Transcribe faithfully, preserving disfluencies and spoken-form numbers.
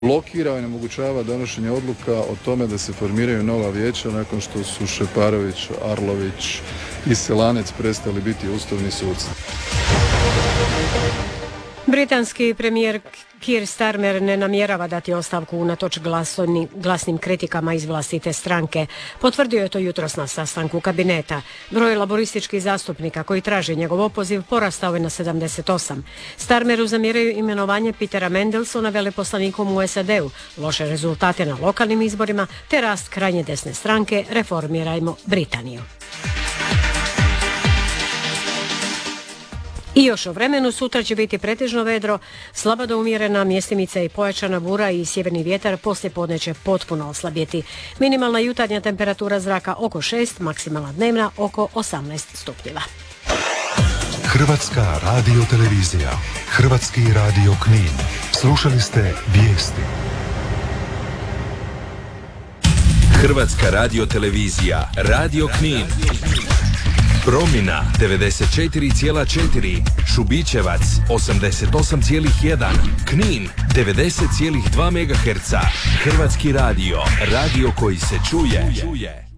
blokira i onemogućava donošenje odluka o tome da se formiraju nova vijeća nakon što su Šeparović, Arlović i Selanec prestali biti ustavni suci. Britanski premijer Keir Starmer ne namjerava dati ostavku unatoč glasoni, glasnim kritikama iz vlastite stranke. Potvrdio je to jutros na sastanku kabineta. Broj laborističkih zastupnika koji traže njegov opoziv porastao je na sedamdeset osam. Starmeru zamjeraju imenovanje Petera Mandelsona veleposlanikom u S A D-u, loše rezultate na lokalnim izborima te rast krajnje desne stranke Reformirajmo Britaniju. I još o vremenu, sutra će biti pretežno vedro, slaba do umjerena mjestimica i pojačana bura i sjeverni vjetar poslije podne će potpuno oslabjeti. Minimalna jutarnja temperatura zraka oko šest, maksimalna dnevna oko osamnaest stupnjeva. Hrvatska radiotelevizija, Hrvatski radio Knin. Slušali ste vijesti. Hrvatska radiotelevizija, Radio Knin. Promina devedeset četiri zarez četiri, Šubićevac osamdeset osam zarez jedan, Knin devedeset zarez dva megaherca. Hrvatski radio, radio koji se čuje.